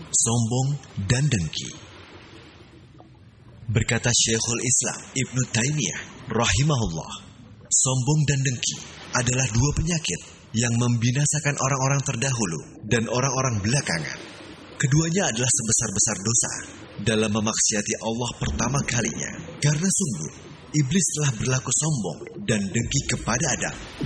sombong dan dengki. Berkata Syekhul Islam Ibnu Taimiyah rahimahullah, sombong dan dengki adalah dua penyakit yang membinasakan orang-orang terdahulu dan orang-orang belakangan. Keduanya adalah sebesar-besar dosa dalam memaksiati Allah pertama kalinya, karena sungguh iblis telah berlaku sombong dan dengki kepada Adam